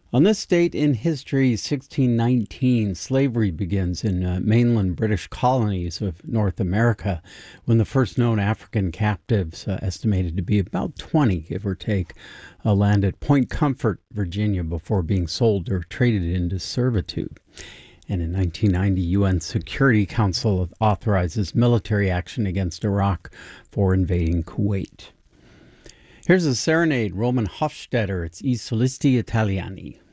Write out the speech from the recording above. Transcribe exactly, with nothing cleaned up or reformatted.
On this date in history, sixteen nineteen, slavery begins in uh, mainland British colonies of North America when the first known African captives, uh, estimated to be about twenty, give or take, uh, land at Point Comfort, Virginia, before being sold or traded into servitude. And in nineteen ninety, U N Security Council authorizes military action against Iraq for invading Kuwait. Here's a serenade, Roman Hofstetter. It's I Solisti Italiani.